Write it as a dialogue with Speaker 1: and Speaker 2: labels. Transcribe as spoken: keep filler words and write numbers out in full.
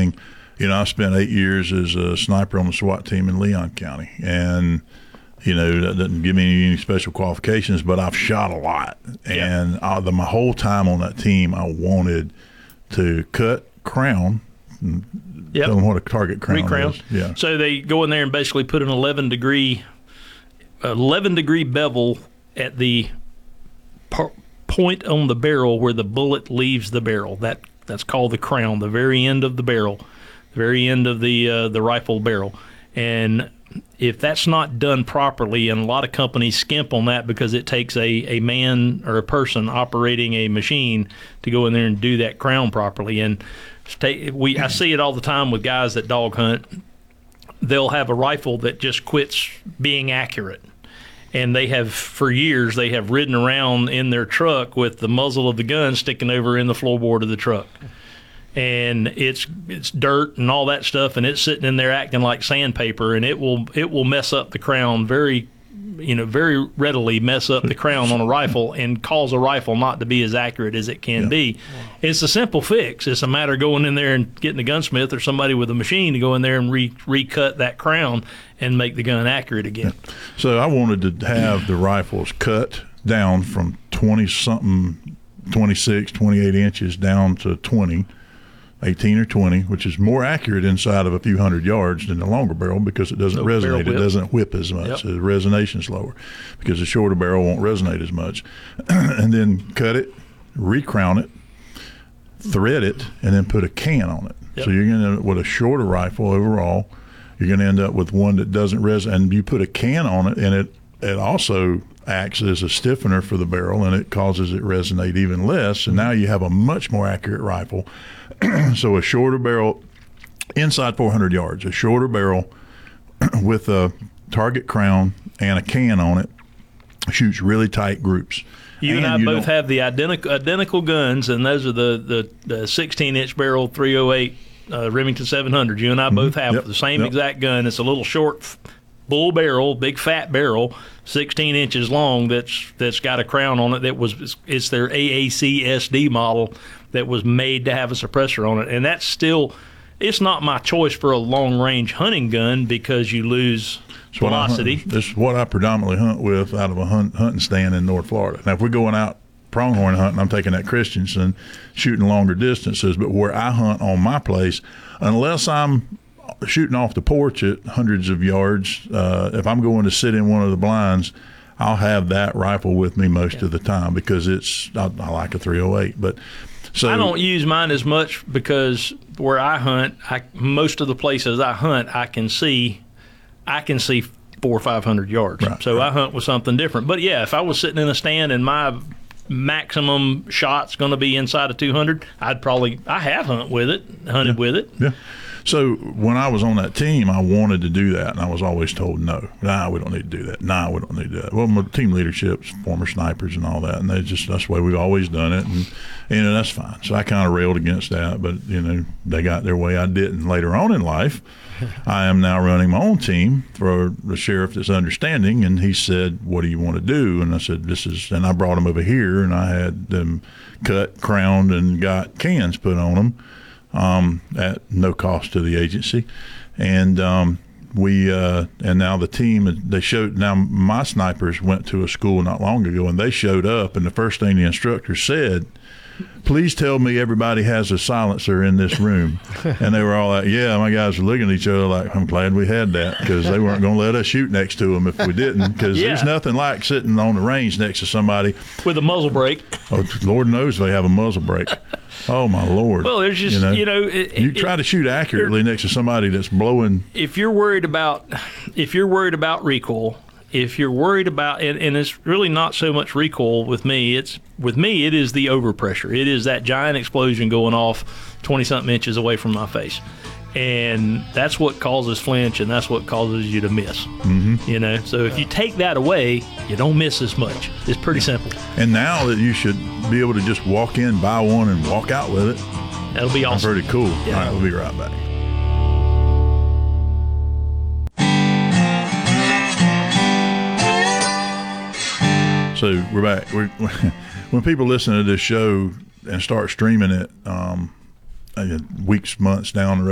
Speaker 1: thing, you know, I spent eight years as a sniper on the SWAT team in Leon County, and you know, that doesn't give me any special qualifications, but I've shot a lot. And I, the, my whole time on that team, I wanted to cut crown.
Speaker 2: Yep.
Speaker 1: Tell them what a target crown
Speaker 2: Recrown.
Speaker 1: is. Yeah.
Speaker 2: So they go in there and basically put an eleven degree, eleven degree bevel at the par- point on the barrel where the bullet leaves the barrel. That that's called the crown, the very end of the barrel, the very end of the uh, the rifle barrel. And if that's not done properly, and a lot of companies skimp on that because it takes a, a man or a person operating a machine to go in there and do that crown properly. And stay, we I see it all the time with guys that dog hunt. They'll have a rifle that just quits being accurate. And they have, for years, they have ridden around in their truck with the muzzle of the gun sticking over in the floorboard of the truck. And it's it's dirt and all that stuff, and it's sitting in there acting like sandpaper, and it will it will mess up the crown very, you know, very readily mess up the crown on a rifle and cause a rifle not to be as accurate as it can yeah. be. It's a simple fix. It's a matter of going in there and getting a gunsmith or somebody with a machine to go in there and re- recut that crown and make the gun accurate again.
Speaker 1: Yeah. So I wanted to have the rifles cut down from twenty-something, twenty-six, twenty-eight inches down to twenty. eighteen or twenty, which is more accurate inside of a few hundred yards than the longer barrel because it doesn't so resonate. It doesn't whip as much. Yep. The resonation's lower because the shorter barrel won't resonate as much. And then cut it, recrown it, thread it, and then put a can on it. Yep. So you're going to end up with a shorter rifle overall. You're going to end up with one that doesn't resonate. And you put a can on it, and it, it also acts as a stiffener for the barrel, and it causes it resonate even less. And now you have a much more accurate rifle. So a shorter barrel, inside four hundred yards, a shorter barrel with a target crown and a can on it shoots really tight groups.
Speaker 2: You and, and I you both have the identical identical guns, and those are the the sixteen inch barrel three oh eight uh, Remington seven hundred. You and I mm-hmm. both have yep. the same yep. exact gun. It's a little short bull barrel, big fat barrel, sixteen inches long. That's that's got a crown on it. That was it's their A A C S D model that was made to have a suppressor on it, and that's still. It's not my choice for a long range hunting gun because you lose it's velocity.
Speaker 1: Hunt, this is what I predominantly hunt with out of a hunt, hunting stand in North Florida. Now, if we're going out pronghorn hunting, I'm taking that Christensen, shooting longer distances. But where I hunt on my place, unless I'm shooting off the porch at hundreds of yards, uh, if I'm going to sit in one of the blinds, I'll have that rifle with me most yeah. of the time because it's I, I like a three oh eight. But so
Speaker 2: I don't use mine as much because where I hunt, I, most of the places I hunt, I can see, I can see four or five hundred yards.
Speaker 1: Right,
Speaker 2: so
Speaker 1: right.
Speaker 2: I hunt with something different. But yeah, if I was sitting in a stand and my maximum shot's going to be inside of two hundred, I'd probably I have hunt with it, hunted
Speaker 1: yeah.
Speaker 2: with it.
Speaker 1: Yeah. So when I was on that team, I wanted to do that, and I was always told, no, nah, we don't need to do that. Nah, we don't need to do that. Well, my team leadership's former snipers and all that, and they just that's the way we've always done it, and you know that's fine. So I kind of railed against that, but you know they got their way. I didn't. Later on in life, I am now running my own team for the sheriff that's understanding, and he said, "What do you want to do?" And I said, "This is," and I brought them over here, and I had them cut, crowned, and got cans put on them. Um, at no cost to the agency, and um, we uh, and now the team they showed. Now my snipers went to a school not long ago, and they showed up, and the first thing the instructor said, "Please tell me everybody has a silencer in this room." And they were all like, "Yeah." My guys were looking at each other like, "I'm glad we had that," because they weren't going to let us shoot next to them if we didn't. Because
Speaker 2: yeah.
Speaker 1: there's nothing like sitting on the range next to somebody
Speaker 2: with a muzzle brake.
Speaker 1: Oh, Lord knows they have a muzzle brake. Oh my Lord!
Speaker 2: Well, there's just you know, you, know, it,
Speaker 1: you try
Speaker 2: it,
Speaker 1: to shoot accurately next to somebody that's blowing.
Speaker 2: If you're worried about, if you're worried about recoil, if you're worried about, and, and it's really not so much recoil with me. It's with me, it is the overpressure. It is that giant explosion going off twenty something inches away from my face, and that's what causes flinch, and that's what causes you to miss.
Speaker 1: Mm-hmm.
Speaker 2: You know, so if you take that away, you don't miss as much. It's pretty simple.
Speaker 1: And now that you should be able to just walk in, buy one, and walk out with it.
Speaker 2: That'll be awesome.
Speaker 1: Pretty cool.
Speaker 2: Yeah.
Speaker 1: All right, we'll be right back. So we're back. We're, when people listen to this show and start streaming it um, weeks, months down the road,